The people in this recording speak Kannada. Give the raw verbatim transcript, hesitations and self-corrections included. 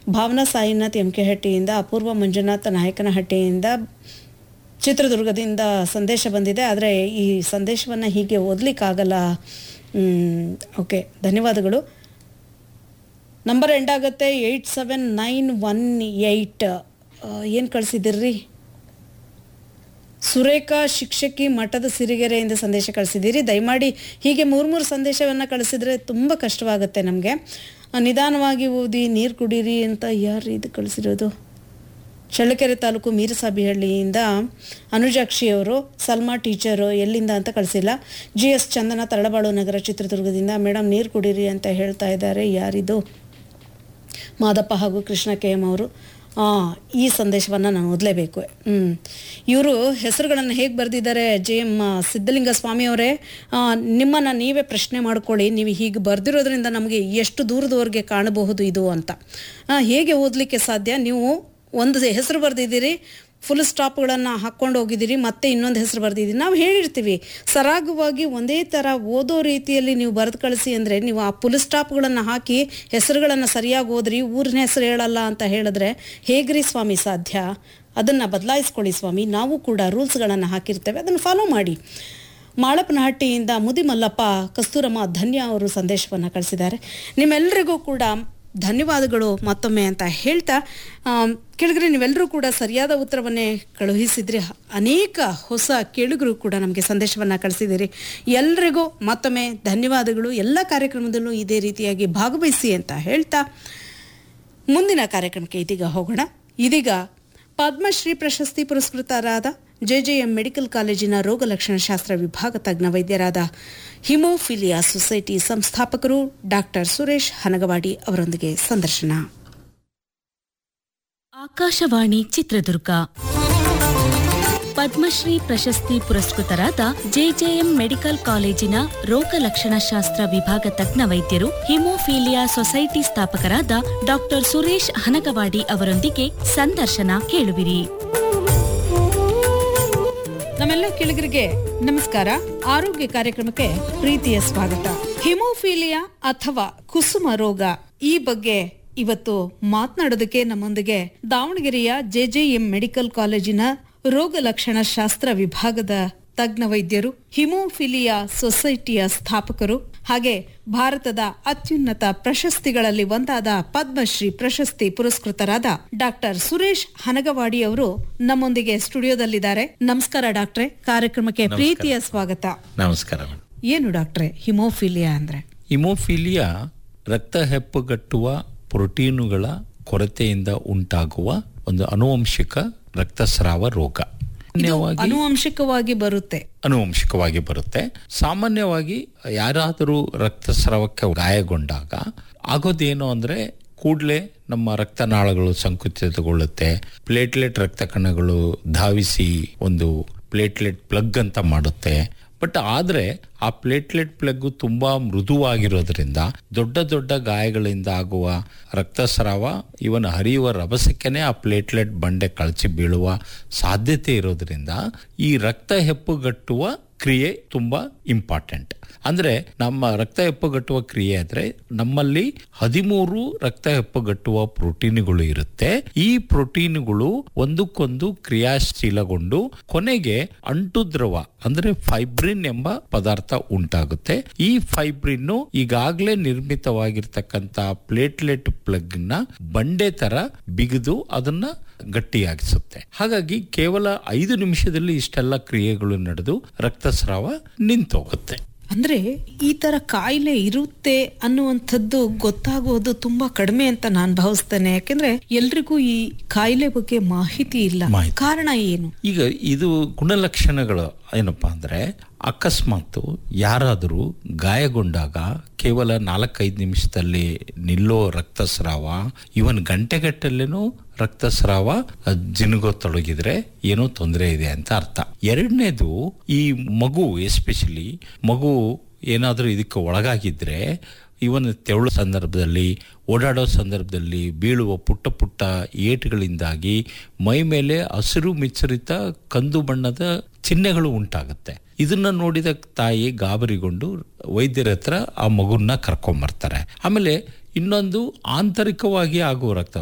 ಭಾವನಾ ಸಾಯಿನಾಥ್ ಎಂ ಕೆ ಹಟ್ಟಿಯಿಂದ, ಅಪೂರ್ವ ಮಂಜುನಾಥ್ ನಾಯಕನಹಟ್ಟಿಯಿಂದ, ಚಿತ್ರದುರ್ಗದಿಂದ ಸಂದೇಶ ಬಂದಿದೆ. ಆದರೆ ಈ ಸಂದೇಶವನ್ನು ಹೀಗೆ ಓದಲಿಕ್ಕಾಗಲ್ಲ. ಓಕೆ, ಧನ್ಯವಾದಗಳು. ನಂಬರ್ ಎಂಡ್ ಆಗುತ್ತೆ eight seven nine one eight. ಏನು ಕಳಿಸಿದ್ದೀರಿ? ಸುರೇಖಾ ಶಿಕ್ಷಕಿ ಮಠದ ಸಿರಿಗೆರೆಯಿಂದ ಸಂದೇಶ ಕಳಿಸಿದ್ದೀರಿ. ದಯಮಾಡಿ ಹೀಗೆ ಮೂರು ಮೂರು ಸಂದೇಶವನ್ನು ಕಳಿಸಿದರೆ ತುಂಬ ಕಷ್ಟವಾಗುತ್ತೆ ನಮಗೆ. ನಿಧಾನವಾಗಿ ಓದಿ ನೀರು ಕುಡೀರಿ ಅಂತ ಯಾರು ಇದು ಕಳಿಸಿರೋದು? ಚಳ್ಳಕೆರೆ ತಾಲೂಕು ಮೀರಸಾಬಿಹಳ್ಳಿಯಿಂದ ಅನುಜಾಕ್ಷಿಯವರು, ಸಲ್ಮಾ ಟೀಚರು, ಎಲ್ಲಿಂದ ಅಂತ ಕಳಿಸಿಲ್ಲ. ಜಿ ಎಸ್ ಚಂದನ ತರಳಬಾಳು ನಗರ ಚಿತ್ರದುರ್ಗದಿಂದ ಮೇಡಮ್ ನೀರು ಕುಡೀರಿ ಅಂತ ಹೇಳ್ತಾ ಇದ್ದಾರೆ. ಯಾರಿದು? ಮಾದಪ್ಪ ಹಾಗೂ ಕೃಷ್ಣ ಕೆ ಎಂ ಅವರು. ಈ ಸಂದೇಶವನ್ನು ನಾನು ಓದಲೇಬೇಕು. ಹ್ಞೂ ಇವರು ಹೆಸರುಗಳನ್ನು ಹೇಗೆ ಬರೆದಿದ್ದಾರೆ? ಜೆ ಎಮ್ ಸಿದ್ಧಲಿಂಗ ಸ್ವಾಮಿಯವರೇ, ನಿಮ್ಮನ್ನು ನೀವೇ ಪ್ರಶ್ನೆ ಮಾಡ್ಕೊಳ್ಳಿ. ನೀವು ಹೀಗೆ ಬರೆದಿರೋದ್ರಿಂದ ನಮಗೆ ಎಷ್ಟು ದೂರದವರೆಗೆ ಕಾಣಬಹುದು ಇದು ಅಂತ. ಹೇಗೆ ಓದಲಿಕ್ಕೆ ಸಾಧ್ಯ? ನೀವು ಒಂದು ಹೆಸರು ಬರೆದಿದ್ದೀರಿ, ಫುಲ್ ಸ್ಟಾಪ್ಗಳನ್ನು ಹಾಕ್ಕೊಂಡು ಹೋಗಿದ್ದೀರಿ, ಮತ್ತೆ ಇನ್ನೊಂದು ಹೆಸರು ಬರೆದಿದ್ದೀರಿ. ನಾವು ಹೇಳಿರ್ತೀವಿ ಸರಾಗವಾಗಿ ಒಂದೇ ಥರ ಓದೋ ರೀತಿಯಲ್ಲಿ ನೀವು ಬರೆದು ಕಳಿಸಿ ಅಂದರೆ, ನೀವು ಆ ಫುಲ್ ಸ್ಟಾಪ್ಗಳನ್ನು ಹಾಕಿ ಹೆಸರುಗಳನ್ನು ಸರಿಯಾಗಿ ಓದ್ರಿ, ಊರಿನ ಹೆಸರು ಹೇಳಲ್ಲ ಅಂತ ಹೇಳಿದ್ರೆ ಹೇಗ್ರಿ ಸ್ವಾಮಿ ಸಾಧ್ಯ? ಅದನ್ನು ಬದಲಾಯಿಸ್ಕೊಳ್ಳಿ ಸ್ವಾಮಿ. ನಾವು ಕೂಡ ರೂಲ್ಸ್ಗಳನ್ನು ಹಾಕಿರ್ತೇವೆ, ಅದನ್ನು ಫಾಲೋ ಮಾಡಿ. ಮಾಳಪ್ಪನಹಟ್ಟಿಯಿಂದ ಮುದಿ ಮಲ್ಲಪ್ಪ ಕಸ್ತೂರಮ್ಮ ಧನ್ಯ ಅವರು ಸಂದೇಶವನ್ನು ಕಳಿಸಿದ್ದಾರೆ. ನಿಮ್ಮೆಲ್ಲರಿಗೂ ಕೂಡ ಧನ್ಯವಾದಗಳು ಮತ್ತೊಮ್ಮೆ ಅಂತ ಹೇಳ್ತಾ, ಕೇಳಿದ್ರೆ ನೀವೆಲ್ಲರೂ ಕೂಡ ಸರಿಯಾದ ಉತ್ತರವನ್ನೇ ಕಳುಹಿಸಿದ್ರಿ. ಅನೇಕ ಹೊಸ ಕೇಳುಗರು ಕೂಡ ನಮಗೆ ಸಂದೇಶವನ್ನು ಕಳಿಸಿದ್ದೀರಿ. ಎಲ್ರಿಗೂ ಮತ್ತೊಮ್ಮೆ ಧನ್ಯವಾದಗಳು. ಎಲ್ಲ ಕಾರ್ಯಕ್ರಮದಲ್ಲೂ ಇದೇ ರೀತಿಯಾಗಿ ಭಾಗವಹಿಸಿ ಅಂತ ಹೇಳ್ತಾ ಮುಂದಿನ ಕಾರ್ಯಕ್ರಮಕ್ಕೆ ಇದೀಗ ಹೋಗೋಣ. ಇದೀಗ ಪದ್ಮಶ್ರೀ ಪ್ರಶಸ್ತಿ ಪುರಸ್ಕೃತರಾದ ಜೆ ಜೆ ಎಂ ಮೆಡಿಕಲ್ ಕಾಲೇಜಿನ ರೋಗ ಲಕ್ಷಣಶಾಸ್ತ್ರ ವಿಭಾಗ ತಜ್ಞ ವೈದ್ಯರಾದ haemophilia society ಸಂಸ್ಥಾಪಕರು doctor Suresh Hanagavadi ಅವರೊಂದಿಗೆ ಸಂದರ್ಶನ. ಆಕಾಶವಾಣಿ ಚಿತ್ರದುರ್ಗ. ಪದ್ಮಶ್ರೀ ಪ್ರಶಸ್ತಿ ಪುರಸ್ಕೃತರಾದ ಜೆಜೆಎಂ ಮೆಡಿಕಲ್ ಕಾಲೇಜಿನ ರೋಗ ಲಕ್ಷಣಶಾಸ್ತ್ರ ವಿಭಾಗ ತಜ್ಞ ವೈದ್ಯರು, haemophilia society ಸ್ಥಾಪಕರಾದ doctor Suresh Hanagavadi ಅವರೊಂದಿಗೆ ಸಂದರ್ಶನ ಕೇಳುವಿರಿ. ನಮ್ಮೆಲ್ಲ ಕೇಳುಗರಿಗೆ ನಮಸ್ಕಾರ. ಆರೋಗ್ಯ ಕಾರ್ಯಕ್ರಮಕ್ಕೆ ಪ್ರೀತಿಯ ಸ್ವಾಗತ. ಹಿಮೋಫಿಲಿಯಾ ಅಥವಾ ಕುಸುಮ ರೋಗ ಈ ಬಗ್ಗೆ ಇವತ್ತು ಮಾತನಾಡೋದಕ್ಕೆ ನಮ್ಮೊಂದಿಗೆ ದಾವಣಗೆರೆಯ ಜೆಜೆಎಂ ಮೆಡಿಕಲ್ ಕಾಲೇಜಿನ ರೋಗ ಲಕ್ಷಣ ಶಾಸ್ತ್ರ ವಿಭಾಗದ ತಜ್ಞ ವೈದ್ಯರು, ಹಿಮೋಫಿಲಿಯಾ ಸೊಸೈಟಿಯ ಸ್ಥಾಪಕರು, ಹಾಗೆ ಭಾರತದ ಅತ್ಯುನ್ನತ ಪ್ರಶಸ್ತಿಗಳಲ್ಲಿ ಒಂದಾದ ಪದ್ಮಶ್ರೀ ಪ್ರಶಸ್ತಿ ಪುರಸ್ಕೃತರಾದ ಡಾಕ್ಟರ್ ಸುರೇಶ್ ಹನಗವಾಡಿ ಅವರು ನಮ್ಮೊಂದಿಗೆ ಸ್ಟುಡಿಯೋದಲ್ಲಿದ್ದಾರೆ. ನಮಸ್ಕಾರ ಡಾಕ್ಟ್ರೆ, ಕಾರ್ಯಕ್ರಮಕ್ಕೆ ಪ್ರೀತಿಯ ಸ್ವಾಗತ. ನಮಸ್ಕಾರ. ಏನು ಡಾಕ್ಟ್ರೆ ಹಿಮೋಫಿಲಿಯಾ ಅಂದ್ರೆ? ಹಿಮೋಫಿಲಿಯಾ ರಕ್ತ ಹೆಪ್ಪುಗಟ್ಟುವ ಪ್ರೋಟೀನುಗಳ ಕೊರತೆಯಿಂದ ಉಂಟಾಗುವ ಒಂದು ಅನುವಂಶಿಕ ರಕ್ತಸ್ರಾವ ರೋಗ. ಅನುವಂಶಿಕವಾಗಿ ಬರುತ್ತೆ ಅನುವಂಶಿಕವಾಗಿ ಬರುತ್ತೆ ಸಾಮಾನ್ಯವಾಗಿ ಯಾರಾದರೂ ರಕ್ತಸ್ರಾವಕ್ಕೆ ಗಾಯಗೊಂಡಾಗ ಆಗೋದೇನು ಅಂದ್ರೆ ಕೂಡಲೇ ನಮ್ಮ ರಕ್ತನಾಳಗಳು ಸಂಕುಚಿತಗೊಳ್ಳುತ್ತೆ. ಪ್ಲೇಟ್ಲೆಟ್ ರಕ್ತ ಕಣಗಳು ಧಾವಿಸಿ ಒಂದು ಪ್ಲೇಟ್ಲೆಟ್ ಪ್ಲಗ್ ಅಂತ ಮಾಡುತ್ತೆ. ಬಟ್ ಆದರೆ ಆ ಪ್ಲೇಟ್ಲೆಟ್ ಪ್ಲಗ್ ತುಂಬಾ ಮೃದುವಾಗಿರೋದ್ರಿಂದ ದೊಡ್ಡ ದೊಡ್ಡ ಗಾಯಗಳಿಂದ ಆಗುವ ರಕ್ತಸ್ರಾವ, ಇವನ್ ಹರಿಯುವ ರಭಸಕ್ಕೆನೆ ಆ ಪ್ಲೇಟ್ಲೆಟ್ ಬಂಡೆ ಕಳಚಿ ಬೀಳುವ ಸಾಧ್ಯತೆ ಇರೋದ್ರಿಂದ ಈ ರಕ್ತ ಹೆಪ್ಪುಗಟ್ಟುವ ಕ್ರಿಯೆ ತುಂಬಾ ಇಂಪಾರ್ಟೆಂಟ್. ಅಂದ್ರೆ ನಮ್ಮ ರಕ್ತ ಹೆಪ್ಪುಗಟ್ಟುವ ಕ್ರಿಯೆ ಅಂದ್ರೆ ನಮ್ಮಲ್ಲಿ ಹದಿಮೂರು ರಕ್ತ ಹೆಪ್ಪುಗಟ್ಟುವ ಪ್ರೋಟೀನುಗಳು ಇರುತ್ತೆ. ಈ ಪ್ರೋಟೀನುಗಳು ಒಂದಕ್ಕೊಂದು ಕ್ರಿಯಾಶೀಲಗೊಂಡು ಕೊನೆಗೆ ಅಂಟು ದ್ರವ ಅಂದ್ರೆ ಫೈಬ್ರಿನ್ ಎಂಬ ಪದಾರ್ಥ ಉಂಟಾಗುತ್ತೆ. ಈ ಫೈಬ್ರಿನ್ ಈಗಾಗಲೇ ನಿರ್ಮಿತವಾಗಿರ್ತಕ್ಕಂಥ ಪ್ಲೇಟ್ಲೆಟ್ ಪ್ಲಗ್ ನ ಬಂಡೆ ತರ ಬಿಗಿದು ಅದನ್ನ ಗಟ್ಟಿಯಾಗಿಸುತ್ತೆ. ಹಾಗಾಗಿ ಕೇವಲ ಐದು ನಿಮಿಷದಲ್ಲಿ ಇಷ್ಟೆಲ್ಲ ಕ್ರಿಯೆಗಳು ನಡೆದು ರಕ್ತಸ್ರಾವ ನಿಂತೋಗುತ್ತೆ. ಅಂದ್ರೆ ಈ ತರ ಕಾಯಿಲೆ ಇರುತ್ತೆ ಅನ್ನುವಂಥದ್ದು ಗೊತ್ತಾಗೋದು ತುಂಬಾ ಕಡಿಮೆ ಅಂತ ನಾನು ಭಾವಿಸ್ತೇನೆ. ಯಾಕೆಂದ್ರೆ ಎಲ್ರಿಗೂ ಈ ಕಾಯಿಲೆ ಬಗ್ಗೆ ಮಾಹಿತಿ ಇಲ್ಲ. ಕಾರಣ ಏನು? ಈಗ ಇದು ಗುಣಲಕ್ಷಣಗಳು ಏನಪ್ಪಾ ಅಂದ್ರೆ, ಅಕಸ್ಮಾತ್ ಯಾರಾದರೂ ಗಾಯಗೊಂಡಾಗ ಕೇವಲ ನಾಲ್ಕೈದು ನಿಮಿಷದಲ್ಲಿ ನಿಲ್ಲೋ ರಕ್ತಸ್ರಾವ, ಇವನ್ ಗಂಟೆಗಟ್ಟಲೆನೂ ರಕ್ತಸ್ರಾವ ಜಿನುಗೋತೊಡಗಿದ್ರೆ ಏನೋ ತೊಂದರೆ ಇದೆ ಅಂತ ಅರ್ಥ. ಎರಡನೇದು, ಈ ಮಗು ಎಸ್ಪೆಷಲಿ ಮಗು ಏನಾದರೂ ಇದಕ್ಕೆ ಒಳಗಾಗಿದ್ರೆ ಇವನ್ ತೆವಳು ಸಂದರ್ಭದಲ್ಲಿ, ಓಡಾಡೋ ಸಂದರ್ಭದಲ್ಲಿ ಬೀಳುವ ಪುಟ್ಟ ಪುಟ್ಟ ಏಟುಗಳಿಂದಾಗಿ ಮೈ ಮೇಲೆ ಹಸಿರು ಮಿಶ್ರಿತ ಕಂದು ಬಣ್ಣದ ಚಿಹ್ನೆಗಳು ಉಂಟಾಗುತ್ತೆ. ಇದನ್ನ ನೋಡಿದ ತಾಯಿ ಗಾಬರಿಗೊಂಡು ವೈದ್ಯರ ಹತ್ರ ಆ ಮಗುನ್ನ ಕರ್ಕೊಂಬರ್ತಾರೆ. ಆಮೇಲೆ ಇನ್ನೊಂದು ಆಂತರಿಕವಾಗಿ ಆಗುವ ರಕ್ತ